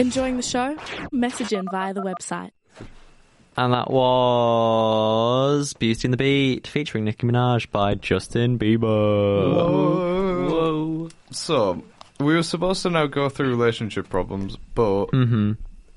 Enjoying the show? Message in via the website. And that was Beauty and the Beat featuring Nicki Minaj by Justin Bieber. Whoa. So, we were supposed to now go through relationship problems, but the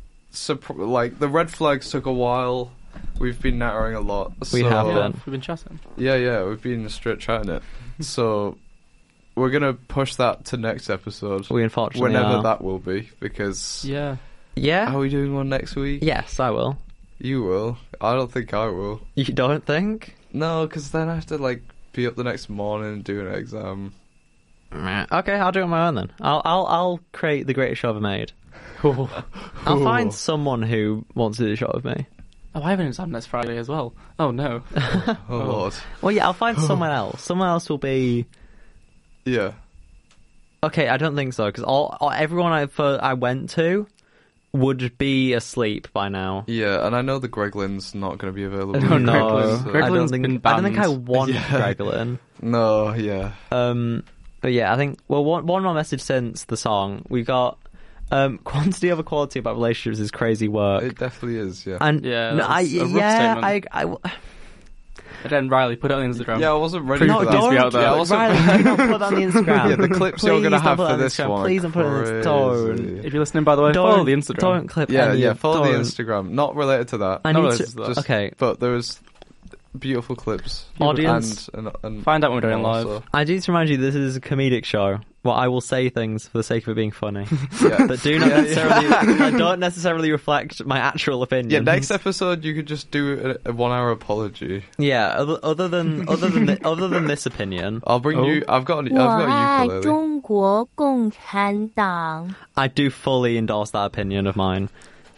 red flags took a while. We've been nattering a lot. We have been. We've been chatting. Yeah, we've been straight chatting it. So, we're going to push that to next episode. We unfortunately whenever are. that will be, because... Yeah. Are we doing one next week? Yes, I will. You will. I don't think I will. You don't think? No, because then I have to, be up the next morning and do an exam. Okay, I'll do it on my own then. I'll create the greatest show ever made. I'll find someone who wants to do the show with me. Oh, I have an exam next Friday as well. Oh, no. Oh, Lord. Well, yeah, I'll find someone else. Someone else will be... Yeah. Okay, I don't think so, because everyone I went to would be asleep by now. Yeah, and I know the Greglin's not going to be available. I don't know. I don't think been I banned. want Greglin. No, yeah. But yeah, I think one more message since the song. We got quantity over quality about relationships is crazy work. It definitely is, yeah. And Yeah, no, that's a rough statement. I And then Riley, put it on Instagram. Yeah, I wasn't ready no, for that. don't. be out there. Yeah, I wasn't- Riley, do not put that on the Instagram. Yeah, the clips you're going to have for this Instagram. one. Please don't put it on the Instagram. Crazy. If you're listening, by the way, follow the Instagram. Don't clip Yeah, any of- follow the don't. Instagram. Not related to that. I No, need this to. is the- Just- Okay, But there was beautiful clips. Audience, And Find out when we're doing live. also- I do need to remind you this is a comedic show. Well, I will say things for the sake of it being funny Yeah. that do not necessarily that don't necessarily reflect my actual opinion. Yeah, next episode you could just do a 1 hour apology. Yeah, other than this opinion, I'll bring you. I've got a 我爱 ukulele. 中国共产党。 I do fully endorse that opinion of mine.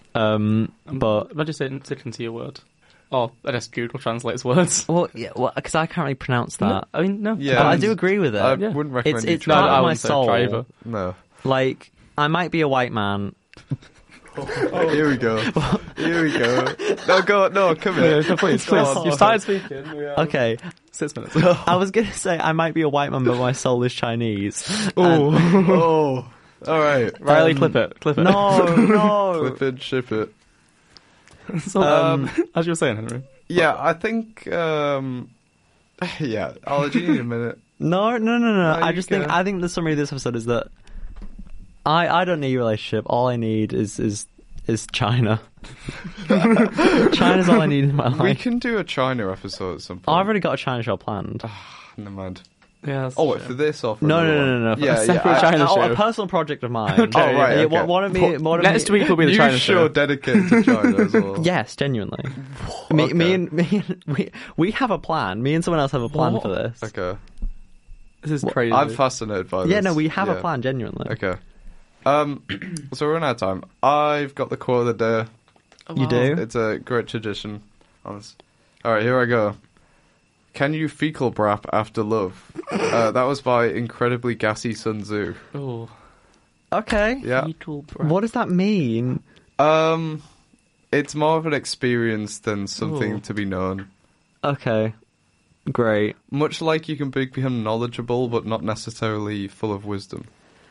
But I'll just stick into your word. Oh, I guess Google translates words. because I can't really pronounce that. I mean, no. Yeah. But I do agree with it. I Yeah. wouldn't recommend It's you part try of it. my wouldn't say soul. try either. No. Like, I might be a white man. Here we go. Here we go. No, go. No, come here. No, please. Come on. You started speaking. Okay, 6 minutes. I was gonna say I might be a white man, but my soul is Chinese. Oh. All right. Riley, clip it. Clip it. No. Clip it, ship it. So, as you were saying, Henry. Yeah, I think. Yeah, I'll do you need a minute. No. I you just go. think the summary of this episode is that I don't need a relationship. All I need is China. China's all I need in my life. We can do a China episode at some point. I've already got a China show planned. Never mind. Yeah. That's Oh, true. for this or for No. another one? Yeah, separate yeah. China Oh, show. a personal project of mine. Okay, Oh, right, Yeah, okay. one of me. Next week will be the You China show show. dedicated to China as well. Yes, genuinely. Okay. Me and we have a plan. Me and someone else have a plan What? for this. Okay. This is crazy. I'm fascinated by this. Yeah, no, we have a Yeah. plan, genuinely. Okay. So we're running out of time. I've got the quote of the day. You do? It's a great tradition. Alright, here I go. Can you fecal brap after love? That was by incredibly gassy Sun Tzu. Oh. Okay. Yeah. What does that mean? It's more of an experience than something Ooh. to be known. Okay. Great. Much like you can become knowledgeable, but not necessarily full of wisdom.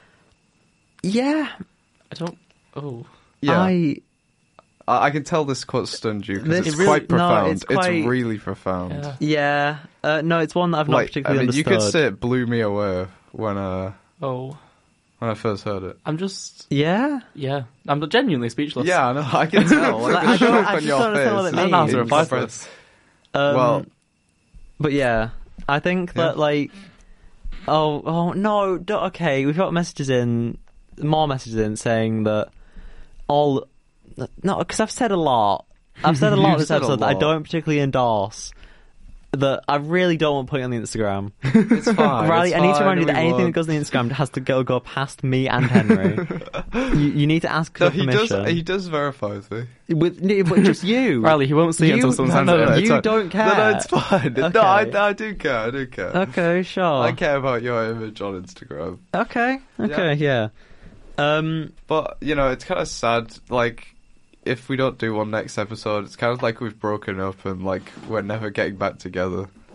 Yeah. I don't. Oh. Yeah. I can tell this quote stunned you because This it's really- quite no, profound. it's quite- really profound. Yeah. Yeah. No, it's one that I've not particularly you understood. could say it blew me away when I Oh. first heard it. I'm just. Yeah. Yeah. I'm genuinely speechless. Yeah, I know. I can tell. Like, I the don't- shock I on just your don't understand what face. it I don't know how to means. reply to this. Well, But yeah, I think Yeah. that like, oh no, okay, we've got more messages in saying that because I've said a lot. I've said a lot You've this said a episode that I lot. don't particularly endorse. That I really don't want putting on the Instagram. it's fine. Riley, it's I need to fine, remind you that we anything that won't. goes on the Instagram has to go past me and Henry. you need to ask No, for permission. he does verify with me. But just you. Riley, he won't see it until someone sends it. You don't care. No, it's fine. No, Okay. I do care. I do care. Okay, sure. I care about your image on Instagram. Okay, yeah. But, it's kind of sad, like, if we don't do one next episode, it's kind of like we've broken up and, like, we're never getting back together.